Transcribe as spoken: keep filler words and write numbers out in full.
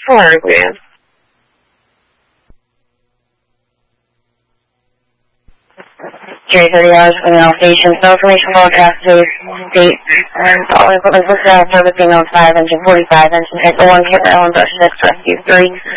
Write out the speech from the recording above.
Alright, man. J thirty hours for the station. No information for draft date. Date. And all equipment listed out service being on five, engine forty-five, engine Echo one, Kit Island, Brush Next Rescue three.